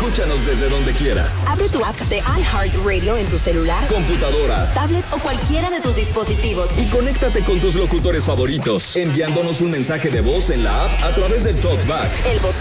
escúchanos desde donde quieras. Abre tu app de iHeartRadio en tu celular, computadora, tablet o cualquiera de tus dispositivos. Y conéctate con tus locutores favoritos, enviándonos un mensaje de voz en la app a través del TalkBack. El botón